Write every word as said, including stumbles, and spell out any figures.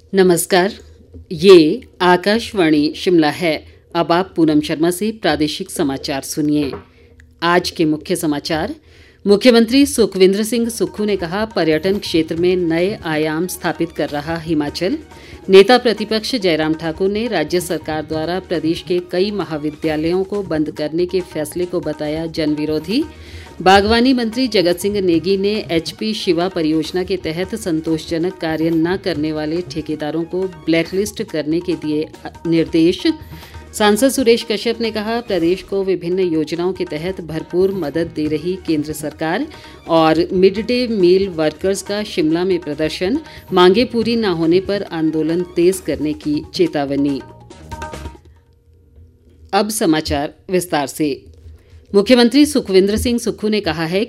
नमस्कार, ये आकाशवाणी शिमला है। अब आप पूनम शर्मा से प्रादेशिक समाचार सुनिए। आज के मुख्य समाचार। मुख्यमंत्री सुखविंद्र सिंह सुक्खू ने कहा, पर्यटन क्षेत्र में नए आयाम स्थापित कर रहा हिमाचल। नेता प्रतिपक्ष जयराम ठाकुर ने राज्य सरकार द्वारा प्रदेश के कई महाविद्यालयों को बंद करने के फैसले को बताया जनविरोधी। बागवानी मंत्री जगत सिंह नेगी ने एचपी शिवा परियोजना के तहत संतोषजनक कार्य न करने वाले ठेकेदारों को ब्लैकलिस्ट करने के दिए निर्देश। सांसद सुरेश कश्यप ने कहा, प्रदेश को विभिन्न योजनाओं के तहत भरपूर मदद दे रही केंद्र सरकार। और मिड डे मील वर्कर्स का शिमला में प्रदर्शन, मांगे पूरी न होने पर आंदोलन तेज करने की चेतावनी। अब समाचार विस्तार से। मुख्यमंत्री सुखविंद्र सिंह सुक्खू ने कहा है